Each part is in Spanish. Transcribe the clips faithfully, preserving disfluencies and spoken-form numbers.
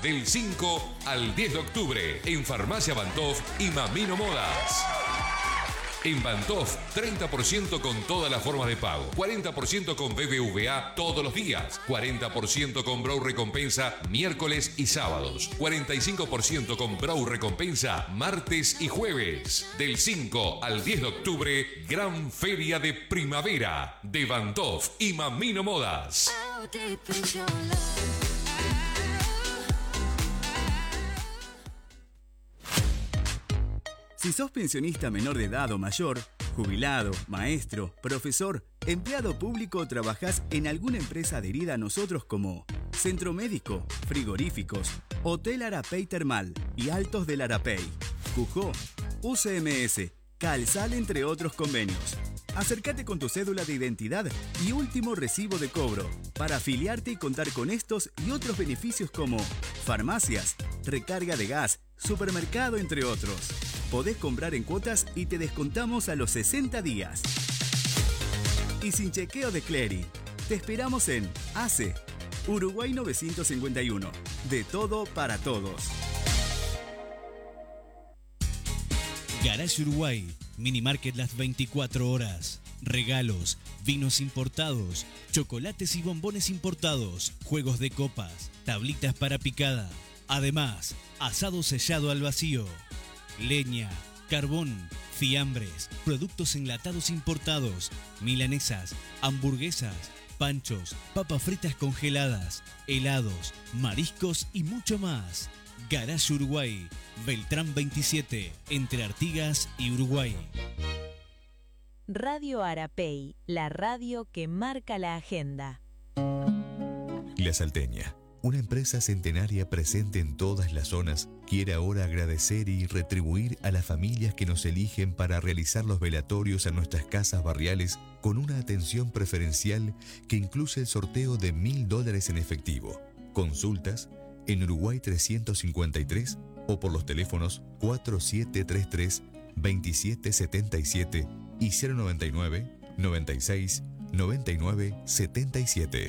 del cinco al diez de octubre en Farmacia Bantoff y Mamino Modas. En Bantoff, treinta por ciento con todas las formas de pago, cuarenta por ciento con B B V A todos los días, cuarenta por ciento con Brow Recompensa miércoles y sábados, cuarenta y cinco por ciento con Brow Recompensa martes y jueves. Del cinco al diez de octubre, gran feria de primavera de Bantoff y Mamino Modas. Si sos pensionista menor de edad o mayor, jubilado, maestro, profesor, empleado público o trabajás en alguna empresa adherida a nosotros como Centro Médico, Frigoríficos, Hotel Arapey Termal y Altos del Arapey, Cujó, U C M S, Calsal, entre otros convenios. Acércate con tu cédula de identidad y último recibo de cobro para afiliarte y contar con estos y otros beneficios como farmacias, recarga de gas, supermercado, entre otros. Podés comprar en cuotas y te descontamos a los sesenta días. Y sin chequeo de clearing. Te esperamos en A C E, Uruguay novecientos cincuenta y uno. De todo para todos. Garage Uruguay, Mini Market las veinticuatro horas. Regalos, vinos importados, chocolates y bombones importados, juegos de copas, tablitas para picada. Además, asado sellado al vacío. Leña, carbón, fiambres, productos enlatados importados, milanesas, hamburguesas, panchos, papas fritas congeladas, helados, mariscos y mucho más. Garage Uruguay, Beltrán veintisiete, entre Artigas y Uruguay. Radio Arapey, la radio que marca la agenda. La Salteña, una empresa centenaria presente en todas las zonas, quiere ahora agradecer y retribuir a las familias que nos eligen para realizar los velatorios a nuestras casas barriales con una atención preferencial que incluye el sorteo de mil dólares en efectivo. Consultas en Uruguay trescientos cincuenta y tres o por los teléfonos cuatro siete tres tres, dos siete siete siete y cero noventa y nueve, noventa y seis, noventa y nueve, setenta y siete.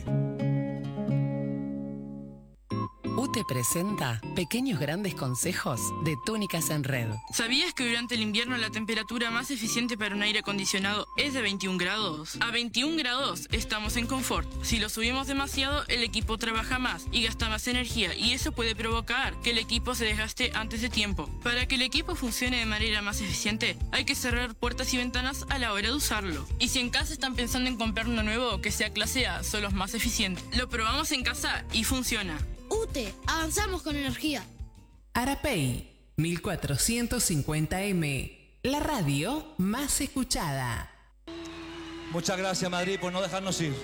U T E presenta Pequeños Grandes Consejos de Túnicas en Red. ¿Sabías que durante el invierno la temperatura más eficiente para un aire acondicionado es de veintiún grados? A veintiún grados estamos en confort. Si lo subimos demasiado, el equipo trabaja más y gasta más energía, y eso puede provocar que el equipo se desgaste antes de tiempo. Para que el equipo funcione de manera más eficiente, hay que cerrar puertas y ventanas a la hora de usarlo. Y si en casa están pensando en comprar uno nuevo que sea clase A, son los más eficientes. Lo probamos en casa y funciona. U T E, avanzamos con energía. Arapey, mil cuatrocientos cincuenta eme, la radio más escuchada. Muchas gracias, Madrid, por no dejarnos ir.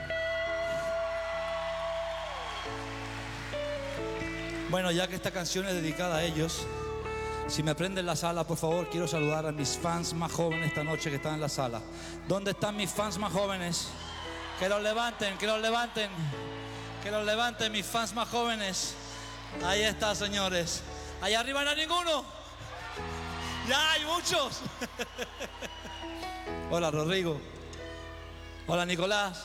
Bueno, ya que esta canción es dedicada a ellos, si me prenden la sala, por favor, quiero saludar a mis fans más jóvenes esta noche que están en la sala. ¿Dónde están mis fans más jóvenes? Que los levanten, que los levanten. Que los levanten mis fans más jóvenes. Ahí está, señores. Allá arriba no hay ninguno. Ya hay muchos. Hola, Rodrigo. Hola, Nicolás.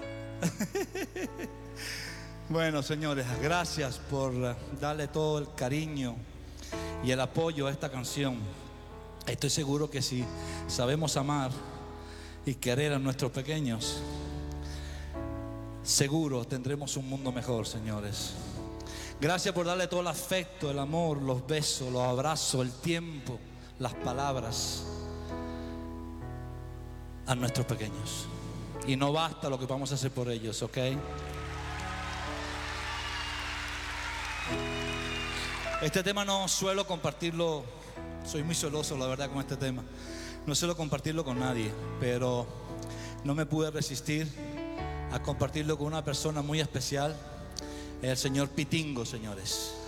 Bueno, señores, gracias por darle todo el cariño y el apoyo a esta canción. Estoy seguro que si sabemos amar y querer a nuestros pequeños, seguro tendremos un mundo mejor, señores. Gracias por darle todo el afecto, el amor, los besos, los abrazos, el tiempo, las palabras a nuestros pequeños. Y no basta lo que vamos a hacer por ellos, ¿ok? Este tema no suelo compartirlo, soy muy celoso, la verdad, con este tema. No suelo compartirlo con nadie, pero no me pude resistir a compartirlo con una persona muy especial, el señor Pitingo, señores.